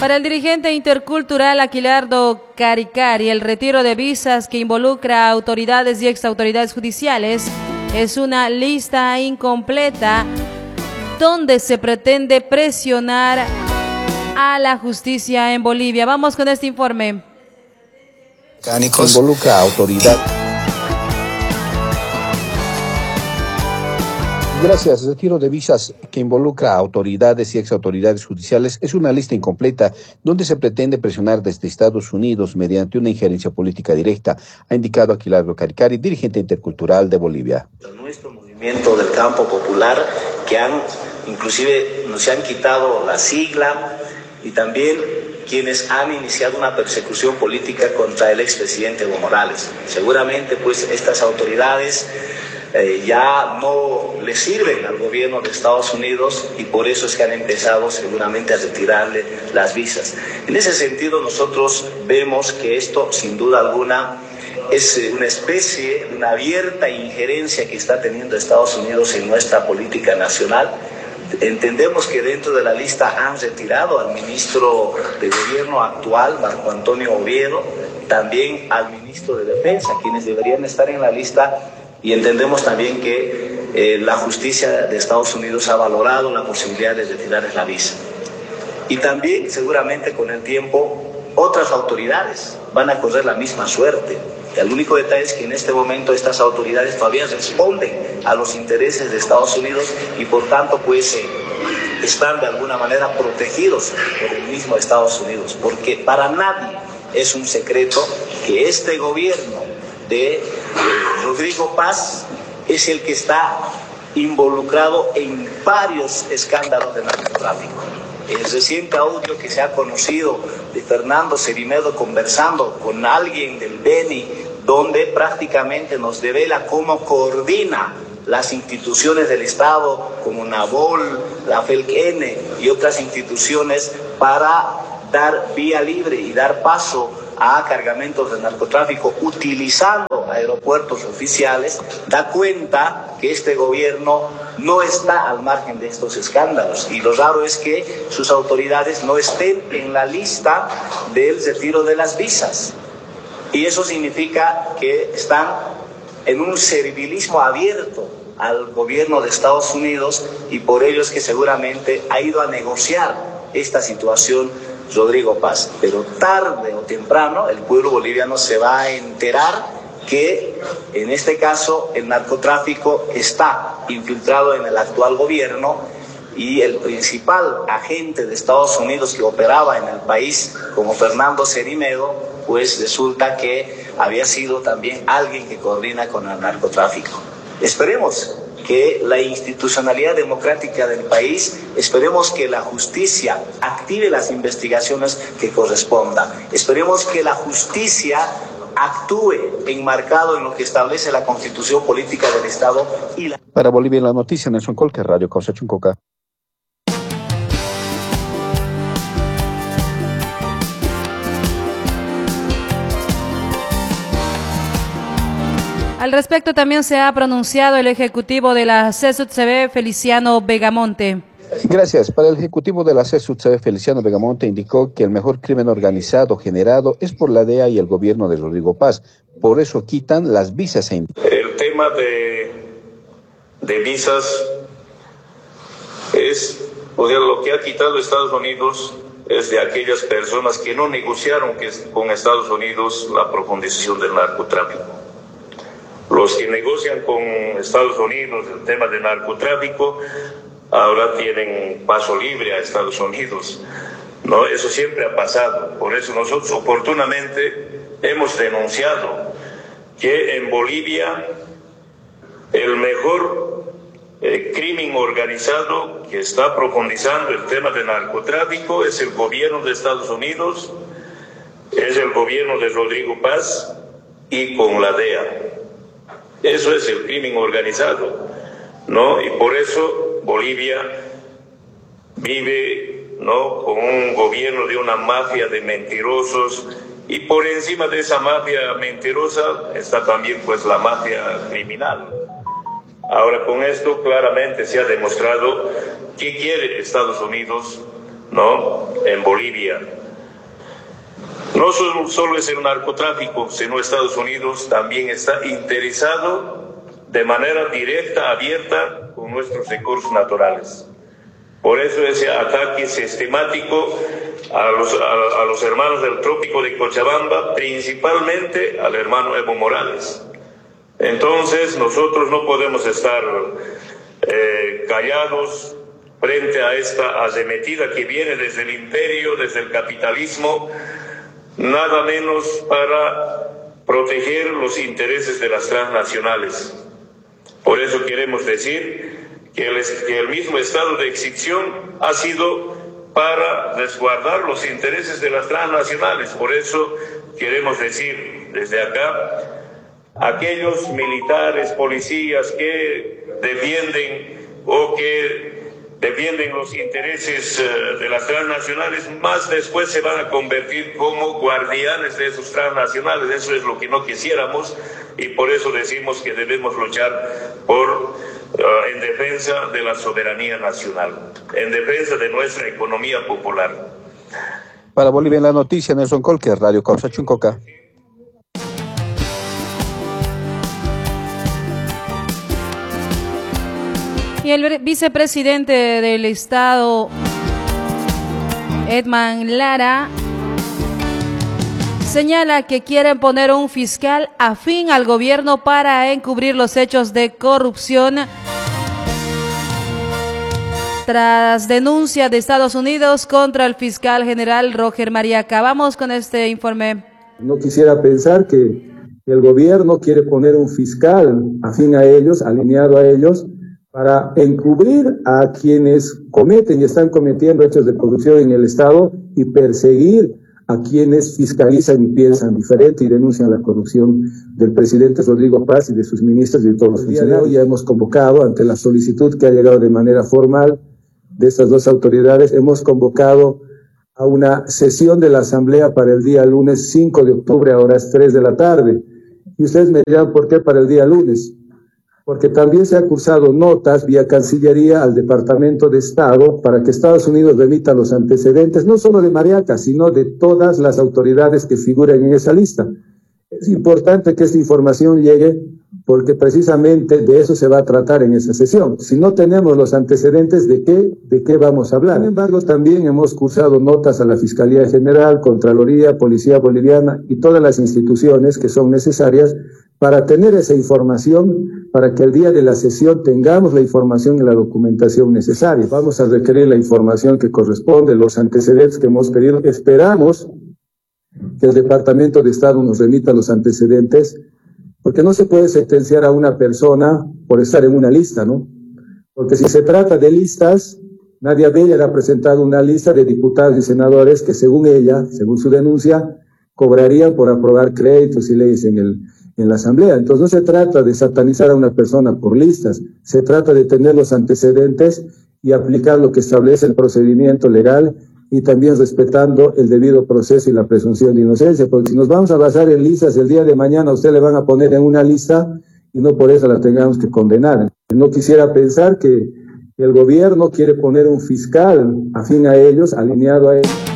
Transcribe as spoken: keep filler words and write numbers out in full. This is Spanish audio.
Para el dirigente intercultural Aquilardo Caricari, el retiro de visas que involucra a autoridades y exautoridades judiciales es una lista incompleta donde se pretende presionar a la justicia en Bolivia. Vamos con este informe. Involucra a autoridad. Gracias. Retiro de visas que involucra a autoridades y exautoridades judiciales es una lista incompleta donde se pretende presionar desde Estados Unidos mediante una injerencia política directa, ha indicado Aquilardo Caricari, dirigente intercultural de Bolivia. Nuestro movimiento del campo popular, que han, inclusive nos han quitado la sigla, y también quienes han iniciado una persecución política contra el expresidente Evo Morales. Seguramente pues estas autoridades Eh, ya no le sirven al gobierno de Estados Unidos y por eso es que han empezado seguramente a retirarle las visas. En ese sentido nosotros vemos que esto sin duda alguna es una especie, una abierta injerencia que está teniendo Estados Unidos en nuestra política nacional. Entendemos que dentro de la lista han retirado al ministro de gobierno actual, Marco Antonio Oviedo, también al ministro de Defensa, quienes deberían estar en la lista. Y entendemos también que eh, la justicia de Estados Unidos ha valorado la posibilidad de retirarles la visa. Y también, seguramente, con el tiempo, otras autoridades van a correr la misma suerte. El único detalle es que en este momento estas autoridades todavía responden a los intereses de Estados Unidos y, por tanto, pues, eh, están de alguna manera protegidos por el mismo Estados Unidos. Porque para nadie es un secreto que este gobierno de Rodrigo Paz es el que está involucrado en varios escándalos de narcotráfico. El reciente audio que se ha conocido de Fernando Cerimedo conversando con alguien del Beni, donde prácticamente nos devela cómo coordina las instituciones del Estado como Nabol, la FELCN y otras instituciones para dar vía libre y dar paso a cargamentos de narcotráfico utilizando aeropuertos oficiales, da cuenta que este gobierno no está al margen de estos escándalos. Y lo raro es que sus autoridades no estén en la lista del retiro de las visas. Y eso significa que están en un servilismo abierto al gobierno de Estados Unidos y por ello es que seguramente ha ido a negociar esta situación Rodrigo Paz, pero tarde o temprano el pueblo boliviano se va a enterar que en este caso el narcotráfico está infiltrado en el actual gobierno y el principal agente de Estados Unidos que operaba en el país como Fernando Cerimedo, pues resulta que había sido también alguien que coordina con el narcotráfico. Esperemos que la institucionalidad democrática del país, esperemos que la justicia active las investigaciones que correspondan. Esperemos que la justicia actúe enmarcado en lo que establece la Constitución Política del Estado. Y la... Para Bolivia en la noticia, Nelson Colque, Radio Causa Chuncoca. Al respecto también se ha pronunciado el ejecutivo de la C E S U T C B, Feliciano Vegamonte. Gracias. Para el ejecutivo de la C E S U T C B, Feliciano Vegamonte, indicó que el mejor crimen organizado generado es por la D E A y el gobierno de Rodrigo Paz. Por eso quitan las visas. En... El tema de, de visas es, o sea, lo que ha quitado Estados Unidos es de aquellas personas que no negociaron que, con Estados Unidos la profundización del narcotráfico. Los que negocian con Estados Unidos el tema del narcotráfico ahora tienen paso libre a Estados Unidos, ¿no? Eso siempre ha pasado. Por eso nosotros oportunamente hemos denunciado que en Bolivia el mejor eh, crimen organizado que está profundizando el tema del narcotráfico es el gobierno de Estados Unidos, es el gobierno de Rodrigo Paz y con la D E A. Eso es el crimen organizado, ¿no? Y por eso Bolivia vive, ¿no?, con un gobierno de una mafia de mentirosos y por encima de esa mafia mentirosa está también pues la mafia criminal. Ahora con esto claramente se ha demostrado qué quiere Estados Unidos, ¿no?, en Bolivia. No solo, solo es el narcotráfico, sino Estados Unidos también está interesado de manera directa, abierta, con nuestros recursos naturales. Por eso ese ataque sistemático a los, a, a los hermanos del trópico de Cochabamba, principalmente al hermano Evo Morales. Entonces nosotros no podemos estar eh, callados frente a esta arremetida que viene desde el imperio, desde el capitalismo, nada menos para proteger los intereses de las transnacionales. Por eso queremos decir que el, que el mismo estado de excepción ha sido para resguardar los intereses de las transnacionales. Por eso queremos decir desde acá, aquellos militares, policías que defienden o que defienden los intereses uh, de las transnacionales, más después se van a convertir como guardianes de esos transnacionales. Eso es lo que no quisiéramos y por eso decimos que debemos luchar por, uh, en defensa de la soberanía nacional, en defensa de nuestra economía popular. Para Bolivia en la noticia, Nelson Colque, Radio Causa Chuncoca. Y el vicepresidente del Estado, Edman Lara, señala que quieren poner un fiscal afín al gobierno para encubrir los hechos de corrupción tras denuncia de Estados Unidos contra el fiscal general Roger Mariaca. Vamos con este informe. No quisiera pensar que el gobierno quiere poner un fiscal afín a ellos, alineado a ellos, para encubrir a quienes cometen y están cometiendo hechos de corrupción en el Estado y perseguir a quienes fiscalizan y piensan diferente y denuncian la corrupción del presidente Rodrigo Paz y de sus ministros y de todos los funcionarios. Ya hemos convocado, ante la solicitud que ha llegado de manera formal de estas dos autoridades, hemos convocado a una sesión de la Asamblea para el día lunes cinco de octubre a horas tres de la tarde. Y ustedes me dirán, ¿por qué para el día lunes? Porque también se ha cursado notas vía Cancillería al Departamento de Estado para que Estados Unidos remita los antecedentes, no solo de Mariaca, sino de todas las autoridades que figuran en esa lista. Es importante que esta información llegue porque precisamente de eso se va a tratar en esa sesión. Si no tenemos los antecedentes, ¿de qué, de qué vamos a hablar? Sin embargo, también hemos cursado notas a la Fiscalía General, Contraloría, Policía Boliviana y todas las instituciones que son necesarias para tener esa información, para que el día de la sesión tengamos la información y la documentación necesaria. Vamos a requerir la información que corresponde, los antecedentes que hemos pedido. Esperamos que el Departamento de Estado nos remita los antecedentes, porque no se puede sentenciar a una persona por estar en una lista, ¿no? Porque si se trata de listas, Nadia Beller ha presentado una lista de diputados y senadores que según ella, según su denuncia, cobrarían por aprobar créditos y leyes en el en la Asamblea. Entonces no se trata de satanizar a una persona por listas, se trata de tener los antecedentes y aplicar lo que establece el procedimiento legal y también respetando el debido proceso y la presunción de inocencia, porque si nos vamos a basar en listas, el día de mañana a usted le van a poner en una lista y no por eso la tengamos que condenar. No quisiera pensar que el gobierno quiere poner un fiscal afín a ellos, alineado a ellos.